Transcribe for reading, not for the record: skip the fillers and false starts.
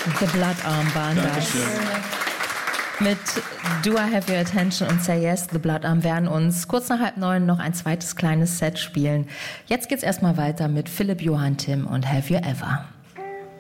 The Blood Arm waren Dankeschön. das. Mit Do I Have Your Attention und Say Yes, The Blood Arm werden uns kurz nach 8:30 noch ein zweites kleines Set spielen. Jetzt geht's erstmal weiter mit Philipp Johann Timm und Have You Ever.